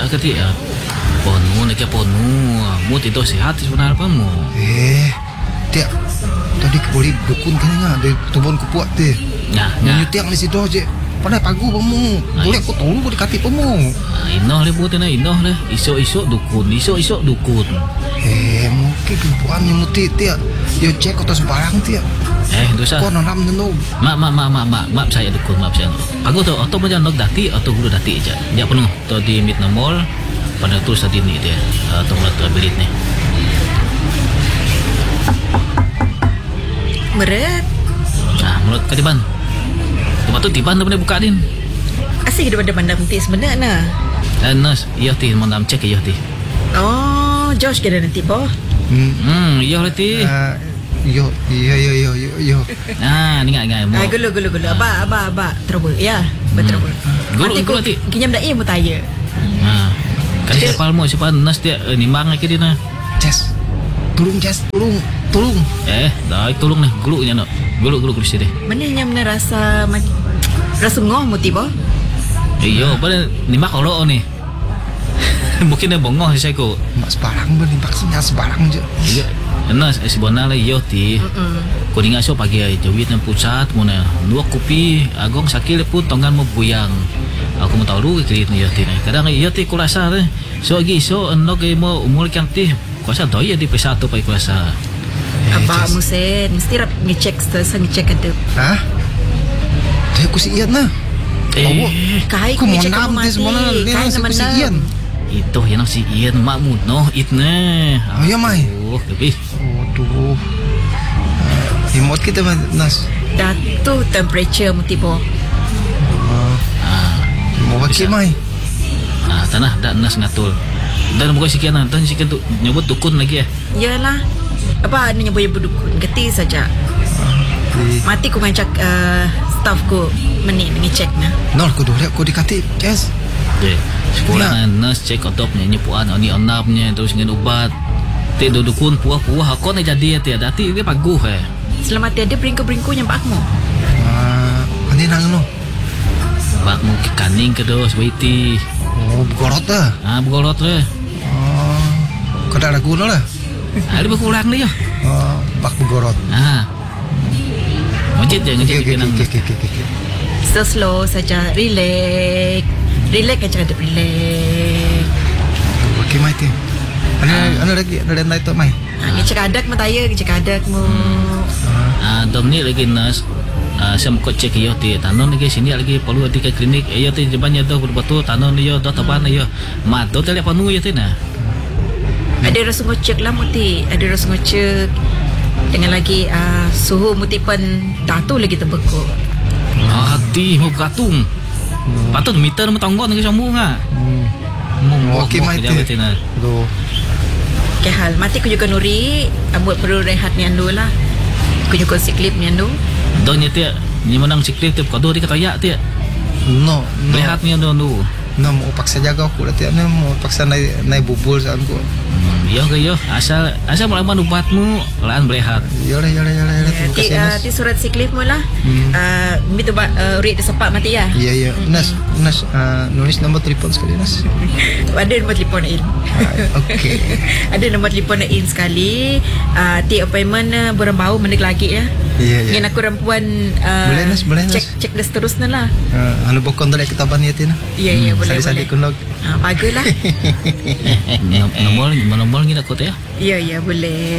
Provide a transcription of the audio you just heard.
kati ponu nak ponu mu tidur sehat sebenarnya apa mu tiap tadi boleh dukun kan ngah dari tubon kupuat teh nyutiang di situ je pandai pagu pemu boleh aku tolong boleh kati pemu inoh le buat inoh le isok dukun mungkin kumpulan yang muti tiap yo cek kota sembarang tiap dosa kau nanam nenu maaf saya dukun maaf saya aku tu atau macam nok dati atau guru dati aja dia penuh tu di mid mall pada terus tadi ni dia atau mulut berit ni Meret mulut kadiban tempat tu tiban tu boleh buka din asyik kita pada bandar nanti sebenarnya nas iya ti mau nam cek iya ti oh Josh kira nanti boh iya ti yo ni ngai mau gulu abah trouble ya betul gulu ti kinyam dah mu tanya kasi siapa nas dia nimbang lagi dia Jess tolong dah tolong nih gulu nya no gulu sini mana yang rasa ngoh mu tiba iyo pada nimbak kalau ni mungkin dia bongong saya ko mak sebarang berimbak sebarang je iya nas sebenarnya iyo ti kuninga so pagi jawit yang pusat mana dua kopi agong sakit pun tonggan mau buyang aku mau tahu lu kiri ni ti kadang iyo ti kurasa so enog mau umur yang ti kuasa doi di pesatu pai kuasa abah musen mesti rap ngecek ada dia aku si Ian nah kai ku mau nam dia semua kai aku si Ian itu yang si Ian makmud no itne ya mai tapi aduh imot kita nas datu temperature mu tiba mau pakai mai tanah dak nas ngatul dan bukan sekian dan sekian tu nyebut dukun lagi yalah apa ni nyebut dukun geti saja mati ku ngajak staff ku meni ngecek na nol ku dole ku dikati yes sekolah nurse cek otop nyepuan oni onapnya terus dengan ubat te dukun puah aku ni jadi tiada ti dia paguh selamat tiada bringku yang pakmu ani nang no pakmu kaning ke dos waiti bergorot dah bergorot lah kada lagu no lah ada berkurang dia bak bergorot ngejit kenang slow saja relax aja ada relax okey mai ti ana lagi ada naik tu mai ngecek adak mataya ngecek adak mu dom ni lagi nas saya mau cek iyo ti tanon lagi sini lagi perlu di ke klinik iyo ti jebannya dah betul tanon iyo dah taban iyo mat dah telefon nu iyo ti na ada rasa ngecek lah muti ada rasa ngecek dengan lagi suhu muti pun datu lagi terbekuk hati mau katung patut meter mau tanggon lagi sambung okey mai ti do ke hal mati ku juga nuri buat perlu rehat ni andu lah ku juga siklip ni andu donya ti ni menang siklip tu kado di katayak ti no rehat ni andu mau paksa jaga aku lah tiap ni mau paksa naik bubul saat aku yo asal mulai ubatmu laan berehat yo ti surat siklif mu lah mitu urit sepak mati ya iya nas nulis nombor telefon sekali nas ada nombor telefon in okey ada nombor telefon in sekali ti appointment berembau menit lagi ya ingin aku rampuan boleh cek seterusnya lah anu bokon dari kitaban ya tina iya boleh sadi kunog baguslah nomor kita kota ya iya boleh